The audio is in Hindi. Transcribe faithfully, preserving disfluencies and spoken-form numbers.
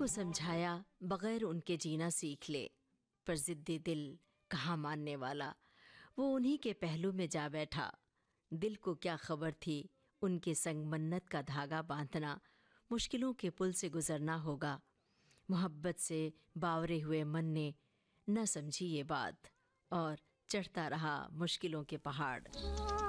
को समझाया बगैर उनके जीना सीख ले, पर जिद्दी दिल कहाँ मानने वाला, वो उन्हीं के पहलू में जा बैठा। दिल को क्या खबर थी उनके संग मन्नत का धागा बांधना, मुश्किलों के पुल से गुजरना होगा। मोहब्बत से बावरे हुए मन ने न समझी ये बात और चढ़ता रहा मुश्किलों के पहाड़।